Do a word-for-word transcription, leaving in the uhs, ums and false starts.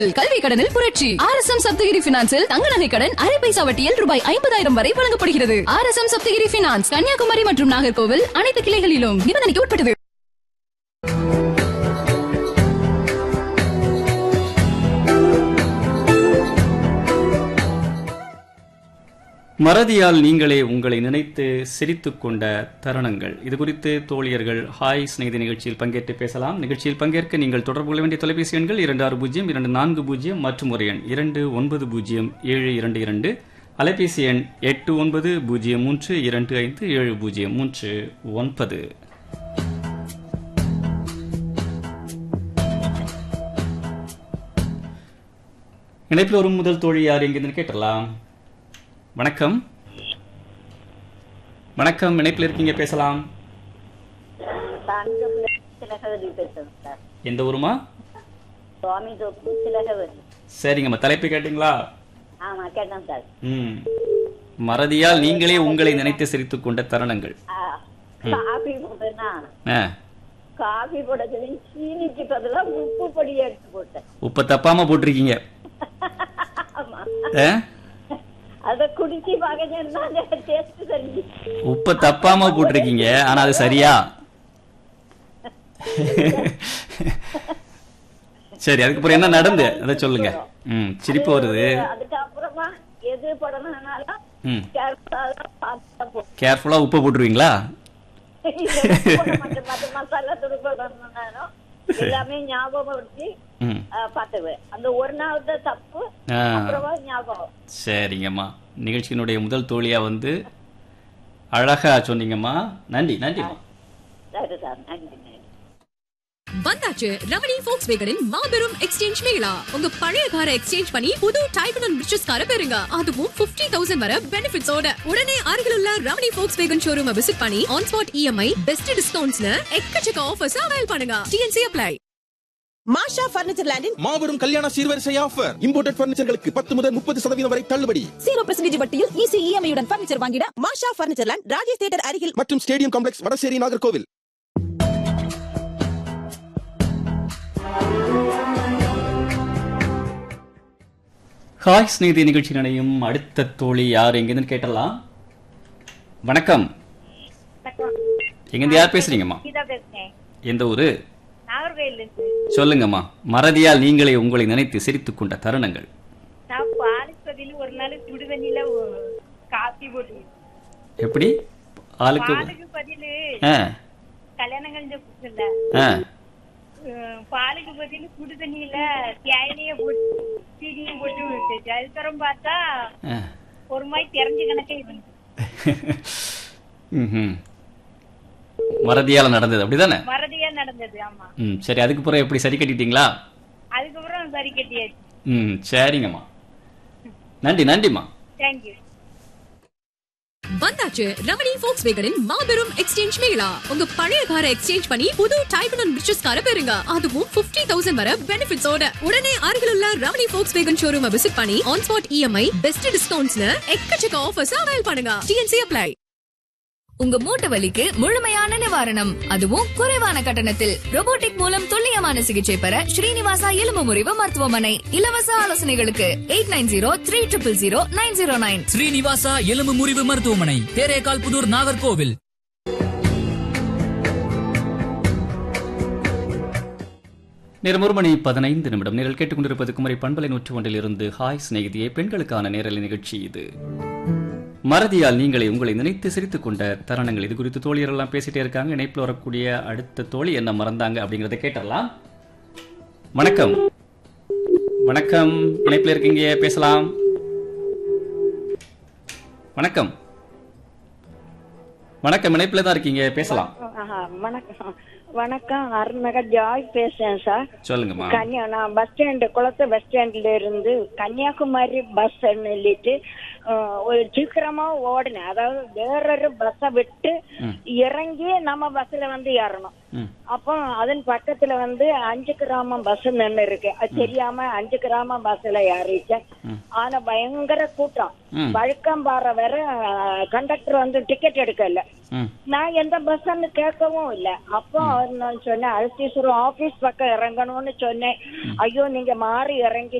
கல்வி கடனில் புரட்சி. ஆர் எஸ் எம் சப்தகிரி பினான்சில் தங்க நகை கடன் அரை பைசா வட்டியில் ரூபாய் ஐம்பதாயிரம் வரை வழங்கப்படுகிறது. R S M Saptagiri finance, Kanyakumari மற்றும் நாகர்கோவில் அனைத்து கிளைகளிலும். நிபந்தனைக்கு உட்பட்டது. மறதியால் நீங்களே உங்களை நினைத்து சிரித்துக் கொண்ட தருணங்கள், இது குறித்து தோழியர்கள் ஹாய் ஸ்நேகிதி நிகழ்ச்சியில் பங்கேற்று பேசலாம். நிகழ்ச்சியில் பங்கேற்க நீங்கள் தொடர்பு கொள்ள வேண்டிய தொலைபேசி எண்கள் இரண்டு ஆறு பூஜ்ஜியம் இரண்டு நான்கு பூஜ்ஜியம் மற்றும் ஒரு எண் இரண்டு ஒன்பது பூஜ்ஜியம் ஏழு இரண்டு இரண்டு, அலைபேசி எண் எட்டு ஒன்பது பூஜ்ஜியம் மூன்று இரண்டு ஐந்து ஏழு பூஜ்ஜியம் மூன்று ஒன்பது. இணைப்பில் ஒரு முதல் தோழி யார் எங்கிருந்து கேட்டலாம். வணக்கம். வணக்கம், இணைப்பில் இருக்கீங்க, பேசலாம். எந்த ஊருமா? சரிங்கம்மா, தலைப்பு கேட்டீங்களா? ம், மறதியால் நீங்களே உங்களை நினைத்து சிரித்துக் கொண்ட தருணங்கள். உப்பு தப்பாம போட்டிருக்கீங்க. உப்பு தப்பாம போட்டிருக்கீங்க, ஆனா அது சரியா? சரி, அதுக்கப்புறம் என்ன நடந்து அதை சொல்லுங்க. ம், சிரிப்பு வருது. கேர்ஃபுல்லா உப்பு போட்டுருவீங்களா? எல்லாமே ஞாபகம் வச்சு பாத்துவேன். அந்த ஒரு நாள் தான் தப்பு, அப்புறமா ஞாபகம். சரிங்கம்மா, நிகழ்ச்சியினுடைய முதல் தோழியா வந்து அழகா சொன்னீங்கம்மா. நன்றி நன்றிம்மா. சரி சார், நன்றி. வந்தாச்சு ரமணி ஃபோக்ஸ்வேகனின் மாபெரும் எக்ஸ்சேஞ்ச் மேளா. உங்க பழைய காரை எக்ஸ்சேஞ்ச் பண்ணி புது டைப் அண்ட் ரிச்சஸ் காரை பெறுங்க. அதுவும் ஐம்பது ஆயிரம் வரை பெனிஃபிட்ஸோட. உடனே அருகில் உள்ள ரமணி ஃபோக்ஸ்வேகன் ஷோரூமை விசிட் பண்ணி ஆன் ஸ்பாட் இஎம்ஐ, பெஸ்ட் டிஸ்கவுண்ட்ஸ்னு எக்கச்சக்க ஆஃபர்ஸ் அவைல் பண்ணுங்க. DNC apply. மாஷா பர்னிச்சர் லேண்டின் மாபெரும் கல்யாண சீர்வரிசை ஆஃபர். இம்போர்ட்டட் பர்னிச்சர்களுக்கு பத்து முதல் முப்பது சதவீதம் வரை தள்ளுபடி. ஜீரோ பர்சன்டேஜ் வட்டியில் ஈஸி இஎம்ஐ உடன் பர்னிச்சர் வாங்கிட மாஷா பர்னிச்சர் லேண்ட், ராஜேஷ் தியேட்டர் அருகில் மற்றும் stadium complex, Vadasery, Nagercoil. Hi Snehithi நிகழ்ச்சி நினையும் அடுத்த தோழி யார் எங்கிருந்து கேட்டலாம். வணக்கம். எங்கிருந்து யார் பேசுறீங்கம்மா? எந்த ஊரு? சொல்லுங்கம்மா, மறதியால் நீங்களே உங்களை நினைத்து சிரித்துக் கொண்ட தருணங்கள். ஒரு நாள் சுடுதண்ணில காபி போட்டு எப்படி? ஆளுக்கு பதிலு ஆ கல்யாணங்கள் ஆ பாலுக்கு பதில் சுடு தண்ணியில தேயிலைய போட்டு சீனியும் போட்டு விட்டுச்சு. அதுக்கப்புறம் பார்த்தா ஒரு மாதிரி தெரிஞ்ச கணக்கே மறதியால நடந்தது, அப்படிதானே? மறதியா நடந்தது. ஆமா. ம், சரி, அதுக்கப்புறம் எப்படி சரி கட்டிட்டீங்களா? அதுக்கப்புறம் சரி கட்டியாச்சு. ம், சரிங்கம்மா, நன்றி நன்றிம்மா. தேங்க்யூ. வந்தாச்சு ரமணி ஃபோக்ஸ்வேகனின் மாபெரும் எக்ஸ்சேஞ்ச் மேளா. உங்க பழைய காரை எக்ஸ்சேஞ்ச் பண்ணி புது டைப் அண்ட் ரிச்சஸ் காரை பெறுங்க. அதுவும் ஐம்பது ஆயிரம் வரை பெனிஃபிட்ஸோட. உடனே அருகில் உள்ள ரமணி ஃபோக்ஸ்வேகன் ஷோரூமை விசிட் பண்ணி ஆன் ஸ்பாட் இஎம்ஐ, பெஸ்ட் டிஸ்கவுண்ட்ஸ்னு எக்கச்சக்க ஆஃபர்ஸ் அவைல் பண்ணுங்க. DNC apply. உங்க மூட்டு வலிக்கு முழுமையான நிவாரணம், அதுவும் குறைவான கட்டணத்தில். ரோபோட்டிக் மூலம் துல்லியமான சிகிச்சை பெற ஸ்ரீனிவாசா எலும்பு முறிவு மருத்துவமனை. இலவச ஆலோசனைகளுக்கு eight nine zero three triple zero nine zero nine. Srinivasa எலும்பு முறிவு மருத்துவமனை, தேரேகால் புதூர், நாகர்கோவில். நேரம் ஒரு மணி பதினைந்து நிமிடம். நேரில் கேட்டுக்கொண்டிருப்பது குமரி பண்பலை நூற்றி ஒன்றில் இருந்து ஹாய் ஸ்நேகிதியே, பெண்களுக்கான நேரலை நிகழ்ச்சி இது. மறதியால் நீங்களே உங்களை நினைத்து சிரித்துக் கொண்ட தருணங்கள், இது குறித்து தோழியர் எல்லாம் பேசிட்டே இருக்காங்க. இணைப்பில் வரக்கூடிய அடுத்த தோழி என்ன மறந்தாங்க அப்படிங்கறத கேட்டலாம். வணக்கம். வணக்கம், இணைப்பில் இருக்கீங்க, பேசலாம். வணக்கம். வணக்கம், இணைப்பில் தான் இருக்கீங்க, பேசலாம். வணக்கம். வணக்கம், அருள்நகர் ஜாய் பேசுறேன் சார். சொல்லுங்கம்மா. கன்னியா நான் பஸ் ஸ்டாண்டு, குளத்து பஸ் ஸ்டாண்ட்ல இருந்து கன்னியாகுமரி பஸ் நிறுத்திட்டு ஒரு சீக்கிரமா ஓடினேன். அதாவது வேறொரு பஸ்ஸை விட்டு இறங்கி நம்ம பஸ்ல வந்து ஏறணும். அப்போ அதன் பக்கத்துல வந்து அஞ்சு கிராமம் பஸ் நின்று இருக்கு. அது தெரியாம அஞ்சு கிராமம் பஸ்ல ஏறிச்சேன். ஆனா பயங்கர கூட்டம். வழக்கம்பாற வேற கண்டக்டர் வந்து டிக்கெட் எடுக்கல. நான் எந்த பஸ்ன்னு கேட்கவும் இல்ல. அப்போ நான் சொன்னேன் அல்தீஸ்வரம் ஆபீஸ் பக்கம் இறங்கணும்னு சொன்னேன். ஐயோ நீங்க மாறி இறங்கி